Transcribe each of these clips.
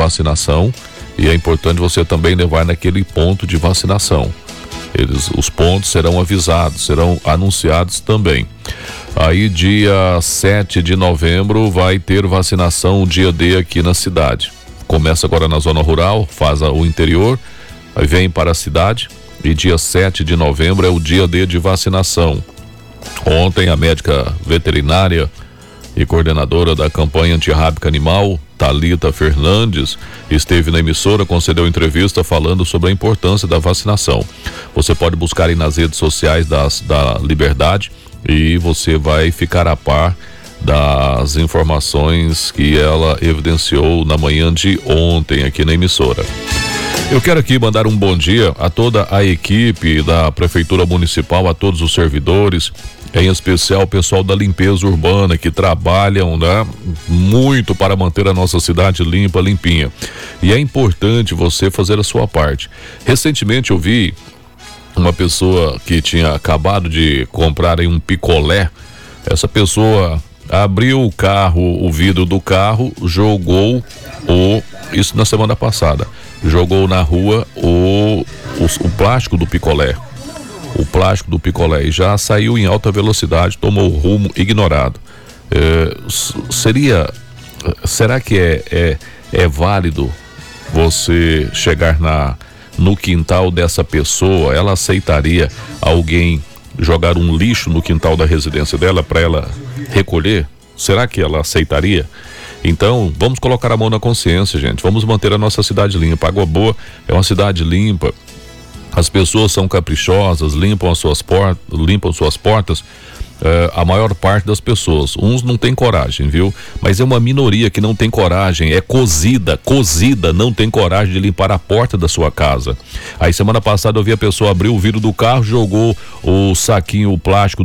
vacinação, e é importante você também levar naquele ponto de vacinação. Os pontos serão avisados, serão anunciados também. Aí dia 7 de novembro vai ter vacinação, o dia D aqui na cidade. Começa agora na zona rural, faz o interior, aí vem para a cidade, e dia 7 de novembro é o dia D de vacinação. Ontem a médica veterinária e coordenadora da campanha antirrábica animal, Thalita Fernandes, esteve na emissora, concedeu entrevista falando sobre a importância da vacinação. Você pode buscar aí nas redes sociais da Liberdade e você vai ficar a par das informações que ela evidenciou na manhã de ontem aqui na emissora. Eu quero aqui mandar um bom dia a toda a equipe da Prefeitura Municipal, a todos os servidores, em especial o pessoal da limpeza urbana, que trabalham, né, muito para manter a nossa cidade limpa, limpinha. E é importante você fazer a sua parte. Recentemente eu vi uma pessoa que tinha acabado de comprar aí um picolé. Essa pessoa abriu o carro, o vidro do carro, jogou isso na semana passada, jogou na rua o plástico do picolé. O plástico do picolé e já saiu em alta velocidade, tomou rumo ignorado. Será que é válido você chegar no quintal dessa pessoa? Ela aceitaria alguém jogar um lixo no quintal da residência dela para ela recolher? Será que ela aceitaria? Então, vamos colocar a mão na consciência, gente. Vamos manter a nossa cidade limpa. Água Boa é uma cidade limpa. As pessoas são caprichosas, limpam suas portas. A maior parte das pessoas, uns não tem coragem, viu? Mas é uma minoria que não tem coragem, é cozida, não tem coragem de limpar a porta da sua casa. Aí semana passada eu vi a pessoa abrir o vidro do carro, jogou o saquinho, o plástico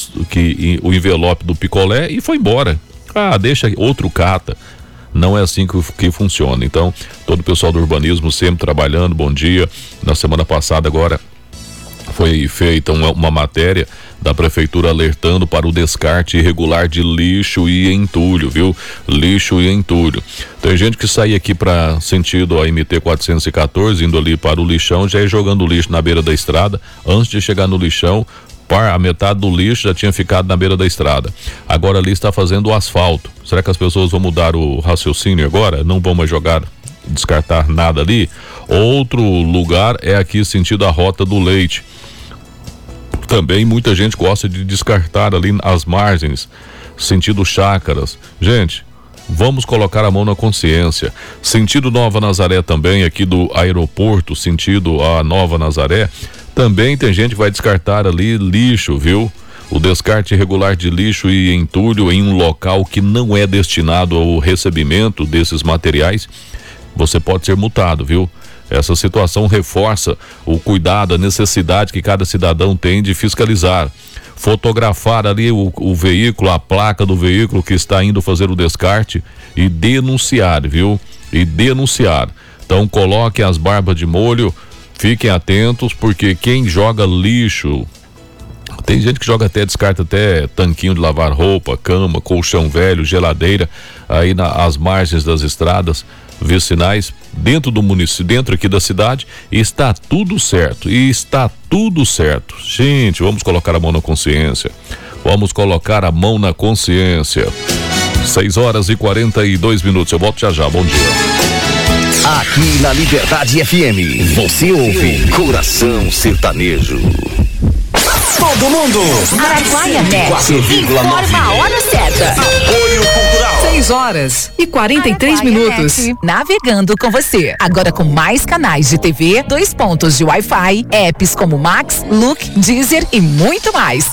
o envelope do picolé e foi embora. Deixa outro cata. Não é assim que funciona. Então, todo o pessoal do urbanismo sempre trabalhando, bom dia. Na semana passada agora foi feita uma matéria da prefeitura alertando para o descarte irregular de lixo e entulho, viu? Lixo e entulho. Tem gente que sai aqui para sentido a MT 414, indo ali para o lixão, já ia jogando lixo na beira da estrada. Antes de chegar no lixão, a metade do lixo já tinha ficado na beira da estrada. Agora ali está fazendo o asfalto. Será que as pessoas vão mudar o raciocínio agora? Não vão mais descartar nada ali? Outro lugar é aqui sentido a Rota do Leite. Também muita gente gosta de descartar ali as margens, sentido Chácaras. Gente, vamos colocar a mão na consciência. Sentido Nova Nazaré também, aqui do aeroporto, sentido a Nova Nazaré. Também tem gente que vai descartar ali lixo, viu? O descarte irregular de lixo e entulho em um local que não é destinado ao recebimento desses materiais, você pode ser multado, viu? Essa situação reforça o cuidado, a necessidade que cada cidadão tem de fiscalizar. Fotografar ali o veículo, a placa do veículo que está indo fazer o descarte e denunciar, viu? E denunciar. Então coloquem as barbas de molho. Fiquem atentos, porque quem joga lixo, tem gente que descarta até tanquinho de lavar roupa, cama, colchão velho, geladeira, aí às margens das estradas vicinais, dentro do município, dentro aqui da cidade, e está tudo certo, Gente, vamos colocar a mão na consciência. 6h42. Eu volto já. Bom dia. Aqui na Liberdade FM, você ouve Coração Sertanejo. Todo mundo! Araguaia Net informa a hora certa. Apoio Cultural. 6h43. Navegando com você. Agora com mais canais de TV, 2 pontos de Wi-Fi, apps como Max, Look, Deezer e muito mais.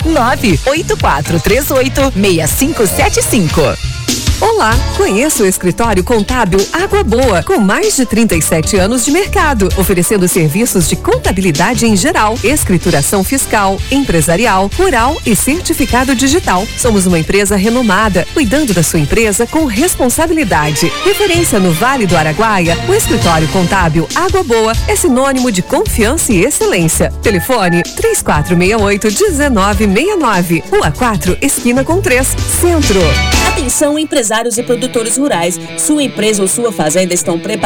984386575. Olá, conheço o escritório contábil Água Boa, com mais de 37 anos de mercado, oferecendo serviços de contabilidade em geral, escrituração fiscal, empresarial, rural e certificado digital. Somos uma empresa renomada, cuidando da sua empresa com responsabilidade. Referência no Vale do Araguaia, o escritório contábil Água Boa é sinônimo de confiança e excelência. Telefone 3468-1969, Rua 4, esquina com 3, Centro. Atenção, empresários e produtores rurais. Sua empresa ou sua fazenda estão preparados